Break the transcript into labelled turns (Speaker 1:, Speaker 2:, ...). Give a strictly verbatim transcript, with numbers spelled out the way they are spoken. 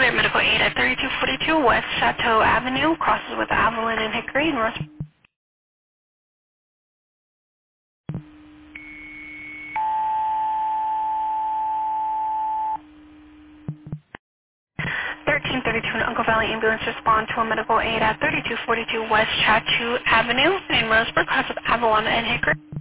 Speaker 1: Alert Medical Aid at thirty-two forty-two West Chateau Avenue, crosses with Avalon and Hickory in Rose. thirteen thirty-two in Uncle Valley Ambulance respond to a medical aid at thirty-two forty-two West Chateau Avenue in Roseburg, crosses with Avalon and Hickory.